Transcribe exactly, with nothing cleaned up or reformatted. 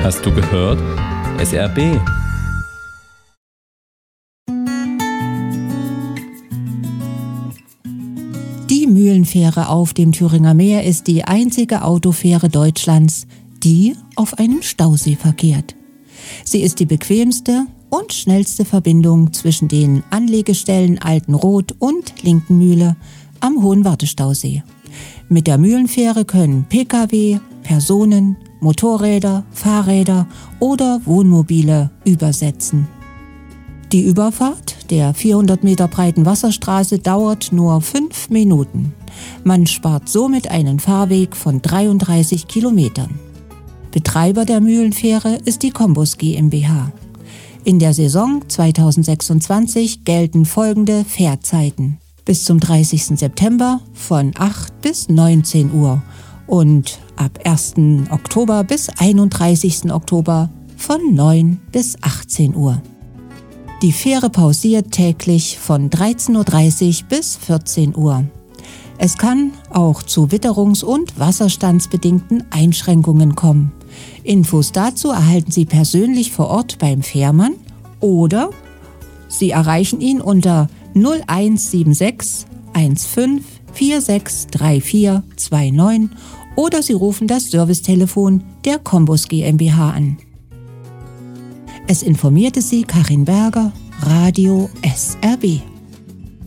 Hast du gehört? S R B. Die Mühlenfähre auf dem Thüringer Meer ist die einzige Autofähre Deutschlands, die auf einem Stausee verkehrt. Sie ist die bequemste und schnellste Verbindung zwischen den Anlegestellen Altenroth und Linkenmühle am Hohen Wartestausee. Mit der Mühlenfähre können Pkw, Personen, Motorräder, Fahrräder oder Wohnmobile übersetzen. Die Überfahrt der vierhundert Meter breiten Wasserstraße dauert nur fünf Minuten. Man spart somit einen Fahrweg von dreiunddreißig Kilometern. Betreiber der Mühlenfähre ist die Combus GmbH. In der Saison zweitausendsechsundzwanzig gelten folgende Fährzeiten: bis zum dreißigsten September von acht bis neunzehn Uhr und ab ersten Oktober bis einunddreißigsten Oktober von neun bis achtzehn Uhr. Die Fähre pausiert täglich von dreizehn Uhr dreißig bis vierzehn Uhr. Es kann auch zu witterungs- und wasserstandsbedingten Einschränkungen kommen. Infos dazu erhalten Sie persönlich vor Ort beim Fährmann oder Sie erreichen ihn unter null eins sieben sechs eins fünf vier sechs drei vier zwei neun oder Sie rufen das Servicetelefon der Combus GmbH an. Es informierte Sie Karin Berger, Radio S R B.